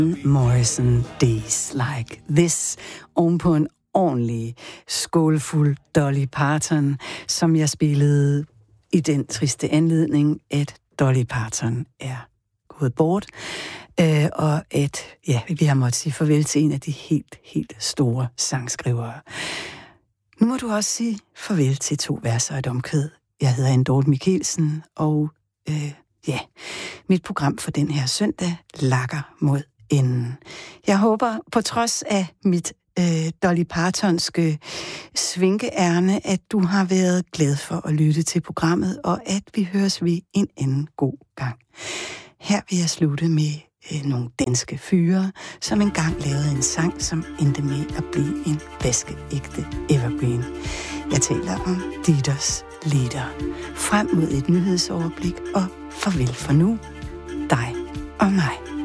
Morrison, Days Like This, ovenpå en ordentlig skålfuld Dolly Parton, som jeg spillede i den triste anledning, at Dolly Parton er gået bort, og at vi har måttet sige farvel til en af de helt store sangskrivere. Nu må du også sige farvel til 2 verser og et omkvæd. Jeg hedder Anne Dorthe Michelsen, og mit program for den her søndag lakker mod enden. Jeg håber, på trods af mit Dolly Partonske svinkeærne, at du har været glad for at lytte til programmet, og at vi høres ved en anden god gang. Her vil jeg slutte med nogle danske fyre, som engang lavede en sang, som endte med at blive en vaskeægte evergreen. Jeg taler om Dieters Lieder. Frem mod et nyhedsoverblik, og farvel for nu, dig og mig.